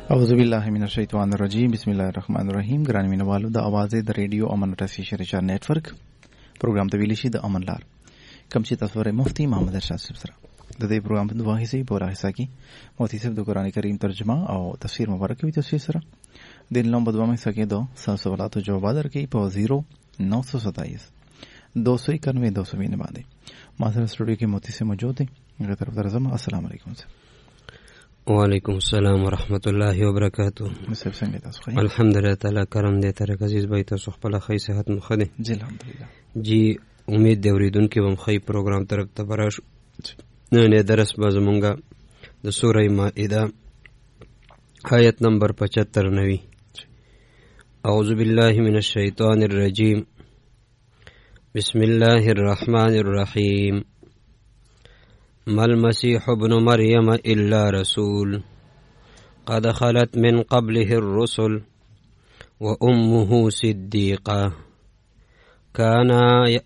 اعوذ بالله من الشیطان الرجیم بسم الله الرحمن الرحیم. ګران مینوالو د اوازې د ریډیو امن رسي شریشار نتورک پروګرام ته ویل شي د امن لار کوم چې تاسو ورې مفتی محمد ارشاد صاحب سره د دې پروګرام په دوه حصے په راځي کې مفتی صاحب د قران کریم ترجمه او تفسیر مبارک وي تاسو سره د نوم په دوه حصے کې دوه سوالات او جوابات درکې په 0927 291 290 باندې ما سره سټوډیو کې مفتی صاحب موجود دي. هغه طرف درځم. السلام علیکم. وعلیکم السلام ورحمۃ اللہ وبرکاتہ. الحمدللہ تعالی کرم دے تر عزیز بھائی تاسو خپل خی صحت مخده. جی الحمدللہ. جی امید دی اوریدونکو بم خی پروگرام طرف ته براشو. نه درس بازمونګه د سوره مائده آیت نمبر 75 نوی. اعوذ باللہ من الشیطان الرجیم. بسم اللہ الرحمن الرحیم. ما المسيح ابن مريم إلا رسول قد خلت من قبله الرسل وأمه صديقة كانا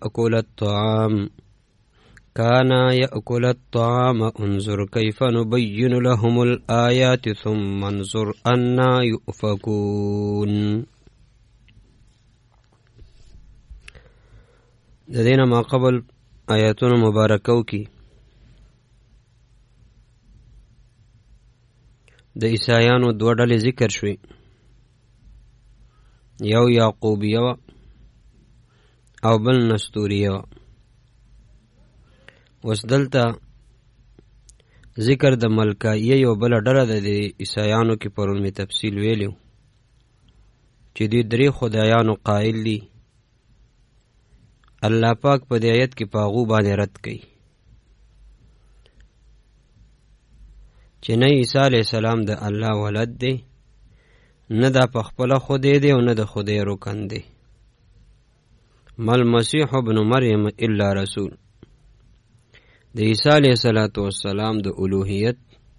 يأكل الطعام انظر كيف نبين لهم الآيات ثم انظر أنا يؤفكون. لدينا ما قبل آياتنا مباركة کی د عیسایانو دوه ډلې ذکر شوې، یو یعقوبیه وه او بل نستوریه وه. اوس دلته ذکر د ملکایه یو بله ډله ده د عیسایانو کې پرون مې تفصیل ویلی چې دوی درې خدایانو قایل دي. الله پاک په دې آیت کې په هغو باندې رد کوي چې نه عیسی علیہ السلام د الله ولد دی، نه دا په خپله خدای دی او نه د خدای رکن دی. ما المسیح ابن مریم الا رسول. د عیسی علیہ السلام د الوهیت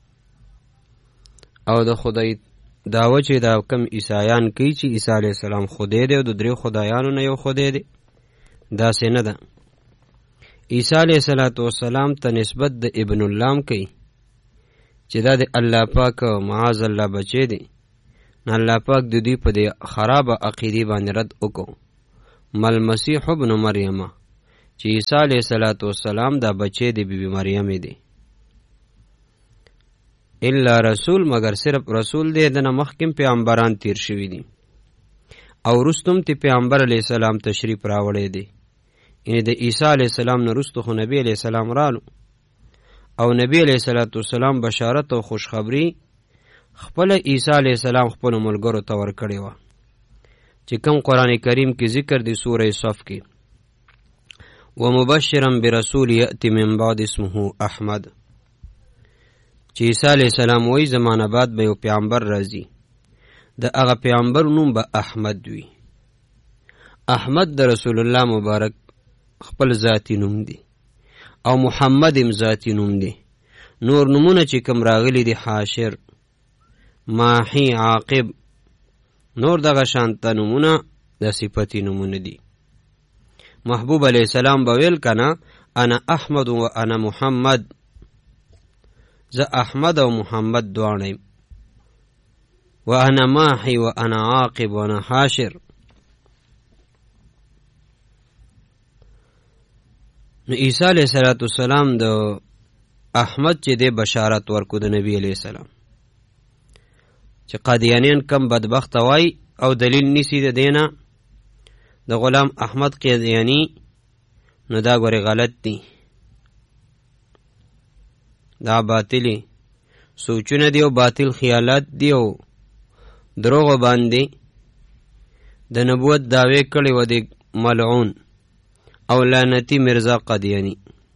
او د خدای دعوه چې دا کم عیسایان کوي چې عیسی علیہ السلام خدای دی او د درې خدایانو نه یو خدای دی، داسې نه ده. عیسی علیہ السلام ته نسبت د ابن اللام کوي چې دا د الله پاک معاذ الله بچی دی. الله پاک د دوی په دې خرابه عقیدې باندې رد وکړو. ما المسیح ابن مریم چې عیسی علیہ السلام دا بچی دی بی مریم دی، الا رسول مگر صرف رسول دی. دنه مخکم پیغمبران تیر شوي دي او رستم تی پیغمبر علیہ السلام تشریف راوړی دی. یعنی د عیسی علیہ السلام نه رستو خو نبی علیہ السلام رالو او نبی علیہ السلام بشارت او خوشخبری خپل عیسی علیہ السلام خپل ملګرو ته ورکړی و چې کوم قرآن کریم کې ذکر دی سوره صف کې ومبشرا برسول یأتی من بعد اسمه احمد، چې عیسی علیہ السلام وایي زمانه بعد به یو پیغمبر راځي، د هغه پیغمبر نوم به احمد وي. احمد د رسول الله مبارک خپل ذاتی نوم دی او محمد ام ذاتی نوم دی. نور نمونه چې کم راغلی دی حاشر، ماحی، عاقب، نور دغه شانته نمونه د صفتی نمونه دی. محبوب علیہ السلام بویل کنا انا احمد و انا محمد، ز احمد او محمد دوانیم، و انا ماحی و انا عاقب و انا حاشر. نو عیسی علیہ السلام د احمد چې د بشارت ورکو د نبی علیہ السلام چې قادیانین کم بدبخت وای او دلیل نیسی د دینه د غلام احمد قادیانی، نو دا غوړي غلط دی، دا باطلی سوچونه دی او باطل خیالات دی او دروغ باندې د نبوت دعوی کړي و د ملعون او لعنتی مرزا قادیانی.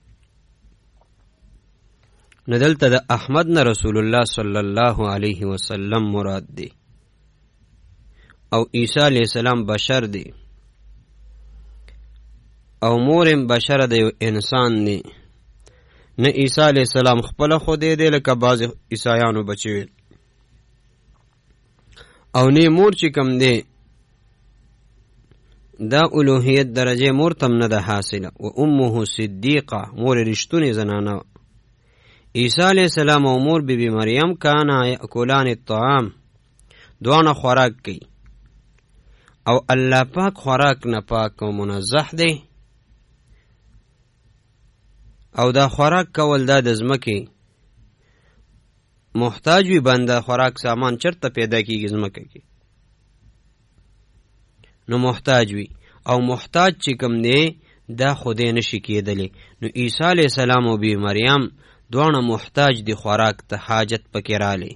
ندلته د احمد نه رسول الله صلی الله علیه وسلم مراد دی او عیسی علیہ السلام بشر دی او مورم بشر دی انسان دی. نه عیسی علیہ السلام خپل خدای دی لکه بعض عیسایانو بچی او نه مور چې کم دی دا الوهیت درجه مور تم نه ده حاصله. و امه صدیقه مور رشتونی زنانه. عیسی علیہ السلام او مور بی بی مریم کانا یاکلان الطعام دوانه خوراک کوي او الله پاک خوراک نه پاک او منزه دی او دا خوراک کول دا د ځمکې محتاج وي بنده خوراک سامان چرته پیدا کیږي ځمکه کې نو محتاج وي او محتاج چې کوم دی دا خدای نشي کېدلی نو عیسی علیه السلام او بی مریم دوانه محتاج دی خوراک ته حاجت پکې رالی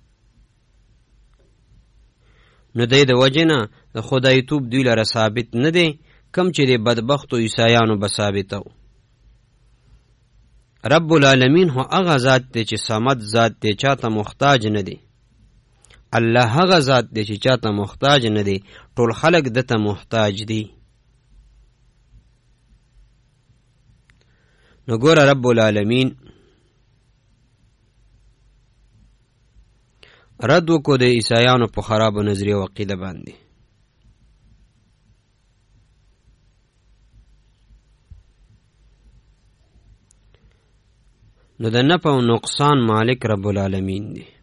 نو دی د وجې نه د خدایتوب دوی لره ثابت نه دی کم چې د بدبختو عیسایانو به ثابته و رب العالمین هو هغه ذات دی چې صمد ذات دی چاته محتاج نه دی الله هغه ذات دی چې چاته محتاج نه دی ټول خلق دته محتاج دی نو ګوره رب العالمین رد وکړو د عیسایانو په خرابو نظریه او عقیده باندې نو د نفع او نقصان مالک رب العالمین دی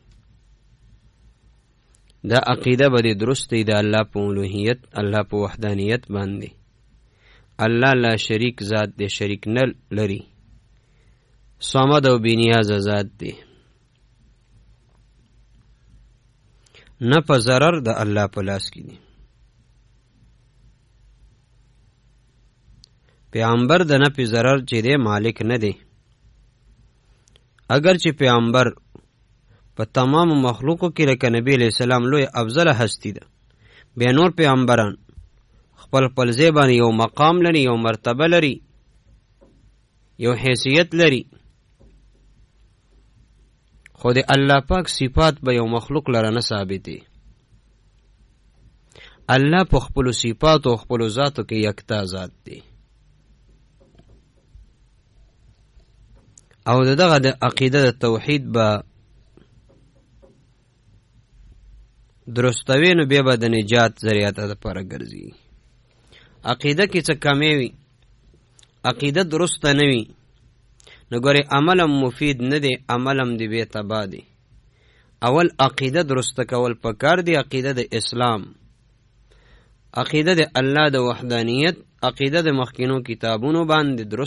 دا عقیده به درست دی د الله په الوهیت الله په وحدانیت باندې الله لا شریک ذات دی شریک نه لري صمد او بینیاز ذات دی نفع ضرر د الله په لاس کې دی پیغمبر د نفع ضرر چې دی مالک نه دی اگر چې پیغمبر په تمام مخلوقو کې لکه نبی علیہ السلام لوی افضل هستی ده بیا نور پیغمبران خپل خپل ځای باندې یو مقام لري یو مرتبه لري یو حیثیت لري خو د الله پاک صفات به یو مخلوق لره نه ثابتې الله په خپلو صفاتو او خپلو ذاتو کې یکتا ذات دی او دغه د عقیده د توحید به درستوي نو بیا به د نجات ذریعه ته دپاره ګرځي عقیده کې څه کمی وي عقیده درسته نه وي نو ګورې عملم مفید نه دی عملم دی بې تبا دی اول عقیده درسته کول پکار دی عقیده د اسلام عقیده د الله د وحدانیت عقیده د مخکینو کتابونو باندې درست